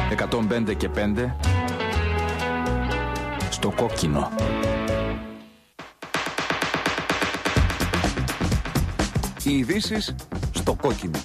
105 και 5 στο κόκκινο. Οι ειδήσεις στο κόκκινο.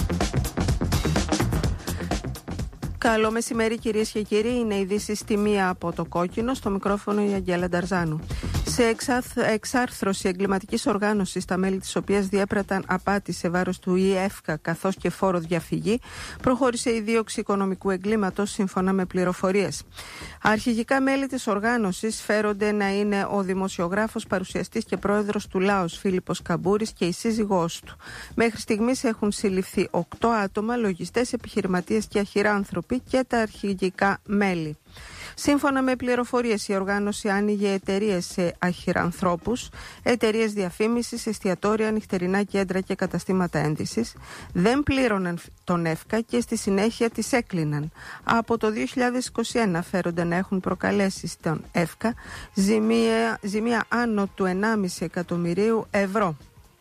Καλό μεσημέρι κυρίες και κύριοι, είναι ειδήσεις στη μία από το κόκκινο, στο μικρόφωνο η Αγγέλα Νταρζάνου. Σε εξάρθρωση εγκληματικής οργάνωσης, τα μέλη της οποίας διέπραταν απάτη σε βάρος του ΙΕΦΚΑ καθώς και φόρο διαφυγή, προχώρησε η δίωξη οικονομικού εγκλήματος σύμφωνα με πληροφορίες. Αρχηγικά μέλη της οργάνωσης φέρονται να είναι ο δημοσιογράφος, παρουσιαστής και πρόεδρος του ΛΑΟΣ Φίλιππος Καμπούρης και η σύζυγός του. Μέχρι στιγμής έχουν συλληφθεί 8 άτομα, λογιστές, επιχειρηματίες και αχυράνθρωποι και τα αρχηγικά μέλη. Σύμφωνα με πληροφορίες, η οργάνωση άνοιγε εταιρείες σε αχυρανθρώπους, εταιρείες διαφήμισης, εστιατόρια, νυχτερινά κέντρα και καταστήματα ένδυσης. Δεν πλήρωναν τον ΕΦΚΑ και στη συνέχεια τις έκλειναν. Από το 2021 φέρονται να έχουν προκαλέσει στον ΕΦΚΑ ζημία άνω του 1,5 εκατομμυρίου ευρώ.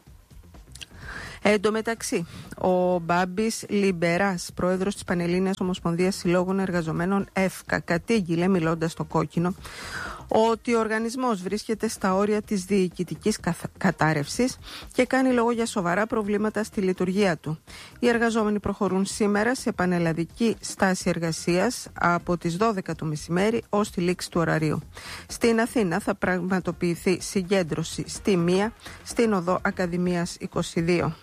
Εν τω μεταξύ, ο Μπάμπης Λιμπεράς, πρόεδρος της Πανελλήνιας Ομοσπονδίας Συλλόγων Εργαζομένων ΕΦΚΑ, κατήγγειλε, μιλώντας στο κόκκινο, ότι ο οργανισμός βρίσκεται στα όρια της διοικητικής κατάρρευσης και κάνει λόγο για σοβαρά προβλήματα στη λειτουργία του. Οι εργαζόμενοι προχωρούν σήμερα σε πανελλαδική στάση εργασίας από τις 12 το μεσημέρι ως τη λήξη του ωραρίου. Στην Αθήνα θα πραγματοποιηθεί συγκέντρωση στη 1 στην οδό Ακαδημίας 22.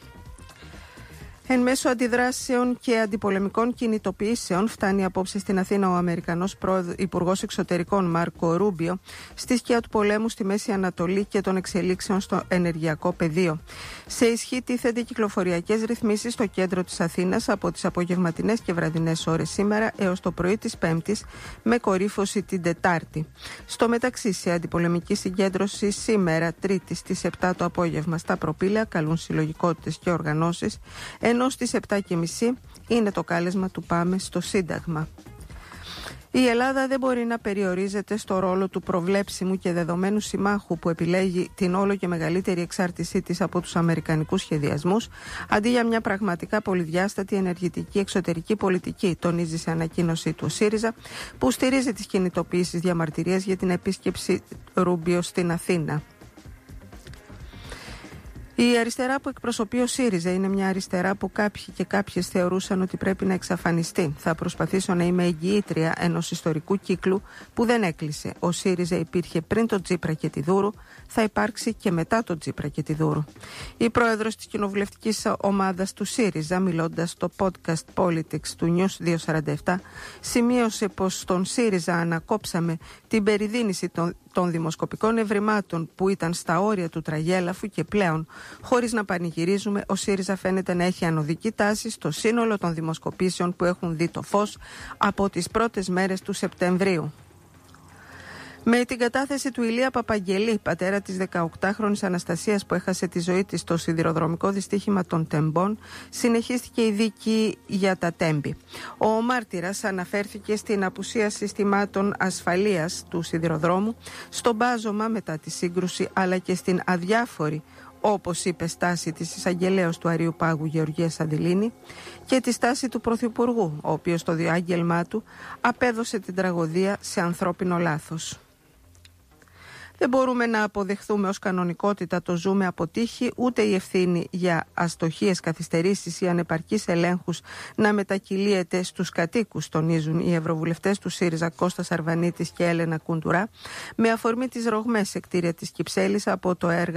Εν μέσω αντιδράσεων και αντιπολεμικών κινητοποιήσεων, φτάνει απόψε στην Αθήνα ο Αμερικανός Υπουργός Εξωτερικών Μάρκο Ρούμπιο στη σκιά του πολέμου στη Μέση Ανατολή και των εξελίξεων στο ενεργειακό πεδίο. Σε ισχύ τίθενται κυκλοφοριακές ρυθμίσεις στο κέντρο της Αθήνας από τις απογευματινές και βραδινές ώρες σήμερα έως το πρωί της Πέμπτης, με κορύφωση την Τετάρτη. Στο μεταξύ, σε αντιπολεμική συγκέντρωση σήμερα, Τρίτη στις 7 το απόγευμα στα Προπήλαια, καλούν συλλογικότητες και οργανώσεις, ενώ στις 7.30 είναι το κάλεσμα του «Πάμε στο Σύνταγμα». Η Ελλάδα δεν μπορεί να περιορίζεται στο ρόλο του προβλέψιμου και δεδομένου συμμάχου που επιλέγει την όλο και μεγαλύτερη εξάρτησή της από τους αμερικανικούς σχεδιασμούς, αντί για μια πραγματικά πολυδιάστατη ενεργητική εξωτερική πολιτική, τονίζει σε ανακοίνωσή του ο ΣΥΡΙΖΑ, που στηρίζει τις κινητοποιήσεις διαμαρτυρίας για την επίσκεψη Ρούμπιο στην Αθήνα. Η αριστερά που εκπροσωπεί ο ΣΥΡΙΖΑ είναι μια αριστερά που κάποιοι και κάποιες θεωρούσαν ότι πρέπει να εξαφανιστεί. Θα προσπαθήσω να είμαι εγγυήτρια ενός ιστορικού κύκλου που δεν έκλεισε. Ο ΣΥΡΙΖΑ υπήρχε πριν τον Τσίπρα και τη Δούρου, θα υπάρξει και μετά τον Τσίπρα και τη Δούρου. Η πρόεδρος της κοινοβουλευτικής ομάδας του ΣΥΡΙΖΑ, μιλώντας στο podcast Politics του News 247, σημείωσε πως στον ΣΥΡΙΖΑ ανακόψαμε την περιδίνηση των δημοσκοπικών ευρημάτων που ήταν στα όρια του τραγέλαφου και πλέον, χωρίς να πανηγυρίζουμε, ο ΣΥΡΙΖΑ φαίνεται να έχει ανωδική τάση στο σύνολο των δημοσκοπήσεων που έχουν δει το φως από τις πρώτες μέρες του Σεπτεμβρίου. Με την κατάθεση του Ηλία Παπαγγελή, πατέρα της 18χρονης Αναστασίας που έχασε τη ζωή της στο σιδηροδρομικό δυστύχημα των Τεμπών, συνεχίστηκε η δίκη για τα Τέμπη. Ο μάρτυρας αναφέρθηκε στην απουσία συστημάτων ασφαλείας του σιδηροδρόμου, στον μπάζωμα μετά τη σύγκρουση, αλλά και στην αδιάφορη, όπως είπε, στάση της εισαγγελέως του Αρείου Πάγου Γεωργίας Αντιλίνη και τη στάση του Πρωθυπουργού, ο οποίος στο διάγγελμά του απέδωσε την τραγωδία σε ανθρώπινο λάθος. Δεν μπορούμε να αποδεχθούμε ως κανονικότητα το ζούμε αποτύχει, ούτε η ευθύνη για αστοχίες, καθυστερήσεις ή ανεπαρκείς ελέγχους να μετακυλίεται στους κατοίκους, τονίζουν οι ευρωβουλευτές του ΣΥΡΙΖΑ Κώστας Αρβανίτης και Έλενα Κουντουρά, με αφορμή τις ρογμές σε κτίρια της Κυψέλης από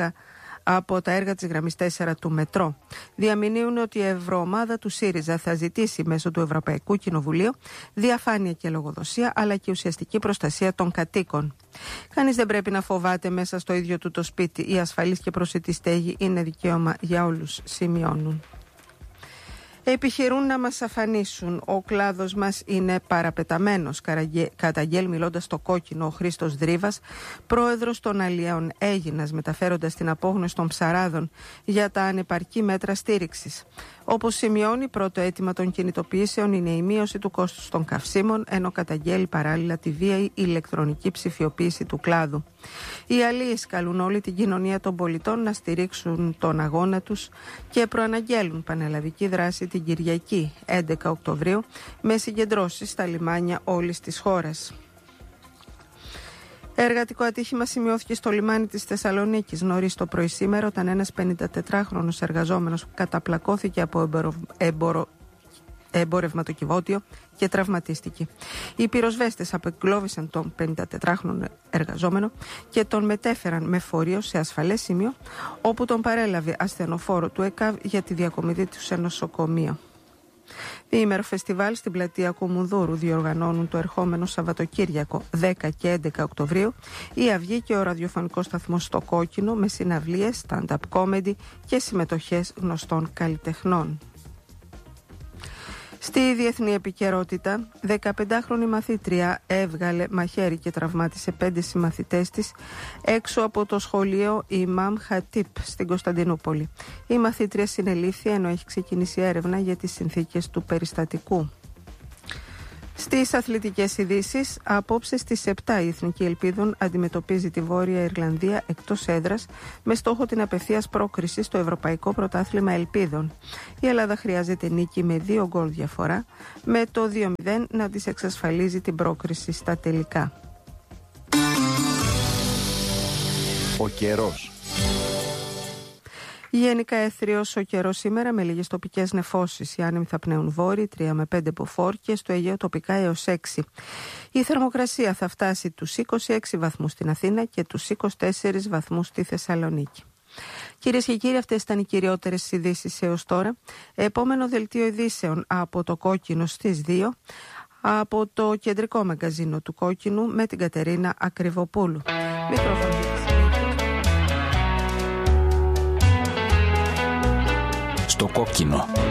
τα έργα της γραμμής 4 του Μετρό. Διαμηνύουν ότι η ευρωομάδα του ΣΥΡΙΖΑ θα ζητήσει μέσω του Ευρωπαϊκού Κοινοβουλίου διαφάνεια και λογοδοσία, αλλά και ουσιαστική προστασία των κατοίκων. Κανείς δεν πρέπει να φοβάται μέσα στο ίδιο του το σπίτι. Η ασφαλής και προσιτή στέγη είναι δικαίωμα για όλους, σημειώνουν. Επιχειρούν να μας αφανίσουν. Ο κλάδος μας είναι παραπεταμένος, καταγγέλει μιλώντας στο κόκκινο ο Χρήστος Δρίβας, πρόεδρος των Αλλιέων Αίγινας, μεταφέροντας την απόγνωση των ψαράδων για τα ανεπαρκή μέτρα στήριξης. Όπως σημειώνει, πρώτο αίτημα των κινητοποιήσεων είναι η μείωση του κόστους των καυσίμων, ενώ καταγγέλει παράλληλα τη βίαιη ηλεκτρονική ψηφιοποίηση του κλάδου. Οι αλλοίς καλούν όλη την κοινωνία των πολιτών να στηρίξουν τον αγώνα τους και προαναγγέλουν πανελλαδική δράση την Κυριακή 11 Οκτωβρίου με συγκεντρώσεις στα λιμάνια όλης της χώρας. Εργατικό ατύχημα σημειώθηκε στο λιμάνι της Θεσσαλονίκης νωρίς το πρωί σήμερα, όταν ένας 54χρονος εργαζόμενος καταπλακώθηκε από εμπορευματοκιβώτιο και τραυματίστηκε. Οι πυροσβέστες απεγκλώβησαν τον 54χρονο εργαζόμενο και τον μετέφεραν με φορείο σε ασφαλές σημείο, όπου τον παρέλαβε ασθενοφόρο του ΕΚΑΒ για τη διακομιδή του σε νοσοκομείο. Διήμερο φεστιβάλ στην πλατεία Κουμουνδούρου διοργανώνουν το ερχόμενο Σαββατοκύριακο 10 και 11 Οκτωβρίου η Αυγή και ο ραδιοφωνικός σταθμός Στο Κόκκινο, με συναυλίες, stand-up comedy και συμμετοχές γνωστών καλλιτεχνών. Στη διεθνή επικαιρότητα, 15χρονη μαθήτρια έβγαλε μαχαίρι και τραυμάτισε 5 συμμαθητές της έξω από το σχολείο Ιμάμ Χατίπ στην Κωνσταντινούπολη. Η μαθήτρια συνελήφθη ενώ έχει ξεκινήσει έρευνα για τις συνθήκες του περιστατικού. Στις αθλητικές ειδήσεις, απόψε στις 7 η Εθνική Ελπίδων αντιμετωπίζει τη Βόρεια Ιρλανδία εκτός έδρας με στόχο την απευθείας πρόκριση στο Ευρωπαϊκό Πρωτάθλημα Ελπίδων. Η Ελλάδα χρειάζεται νίκη με 2 γκολ διαφορά, με το 2-0 να της εξασφαλίζει την πρόκριση στα τελικά. Ο καιρός. Γενικά έθριος ο καιρός σήμερα με λίγες τοπικές νεφώσεις. Οι άνεμοι θα πνέουν βόρειοι 3 με 5 μποφόρ και στο Αιγαίο τοπικά έως 6. Η θερμοκρασία θα φτάσει τους 26 βαθμούς στην Αθήνα και τους 24 βαθμούς στη Θεσσαλονίκη. Κυρίες και κύριοι, αυτές ήταν οι κυριότερες ειδήσεις έως τώρα. Επόμενο δελτίο ειδήσεων από το Κόκκινο στις 2, από το κεντρικό μαγκαζίνο του Κόκκινου με την Κατερίνα Ακριβοπούλου. Στο Κόκκινο.